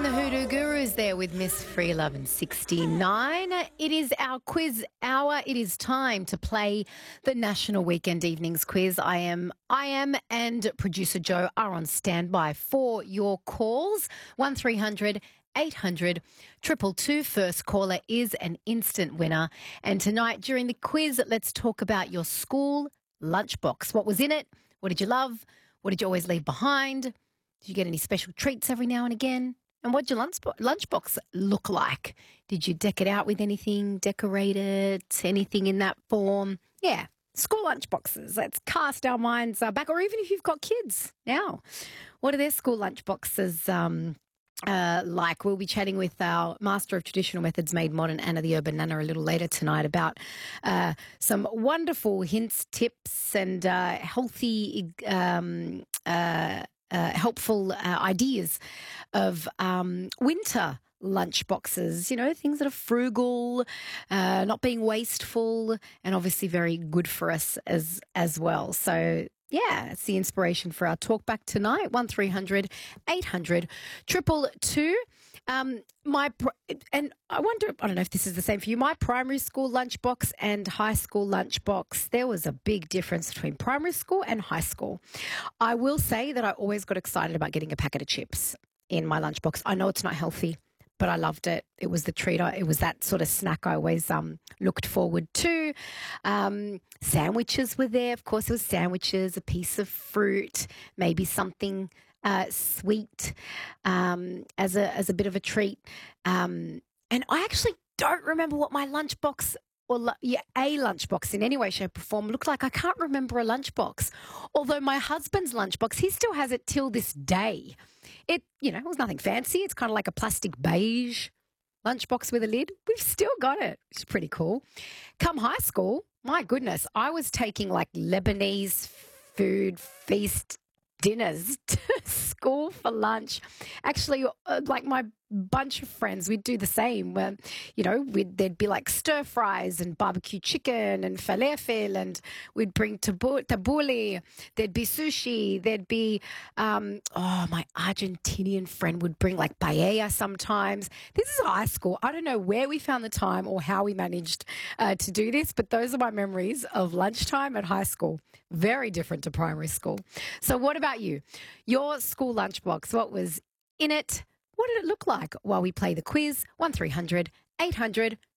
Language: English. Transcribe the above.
And the Hoodoo Gurus there with Miss Free Love and 69. It is our quiz hour. It is time to play the National Weekend Evenings Quiz. I am and producer Joe are on standby for your calls. 1300 800 222. First caller is an instant winner. And tonight during the quiz, let's talk about your school lunchbox. What was in it? What did you love? What did you always leave behind? Did you get any special treats every now and again? And what did your lunchbox look like? Did you deck it out with anything, decorate it, anything in that form? Yeah, school lunchboxes. Let's cast our minds back, or even if you've got kids now. What are their school lunchboxes like? We'll be chatting with our Master of Traditional Methods Made Modern, Anna the Urban Nana, a little later tonight about some wonderful hints, tips and healthy helpful ideas of winter lunch boxes, you know, things that are frugal, not being wasteful, and obviously very good for us as well. So, yeah, it's the inspiration for our talk back tonight. 1300 800 222. And I wonder, I don't know if this is the same for you, my primary school lunchbox and high school lunchbox, there was a big difference between primary school and high school. I will say that I always got excited about getting a packet of chips in my lunchbox. I know it's not healthy, but I loved it. It was the treat. It was that sort of snack I always looked forward to. Sandwiches were there. Of course, it was sandwiches, a piece of fruit, maybe something sweet as a bit of a treat. And I actually don't remember what my lunchbox a lunchbox in any way, shape or form looked like. I can't remember a lunchbox. Although my husband's lunchbox, he still has it till this day. It was nothing fancy. It's kind of like a plastic beige lunchbox with a lid. We've still got it. It's pretty cool. Come high school, my goodness, I was taking like Lebanese food feast dinners to school for lunch. Actually, like my bunch of friends, we'd do the same. There'd be like stir fries and barbecue chicken and falafel, and we'd bring tabbouleh. There'd be sushi. There'd be, my Argentinian friend would bring like paella sometimes. This is high school. I don't know where we found the time or how we managed to do this, but those are my memories of lunchtime at high school. Very different to primary school. So what about you? Your school lunchbox, what was in it? What did it look like? While we play the quiz, 1300 800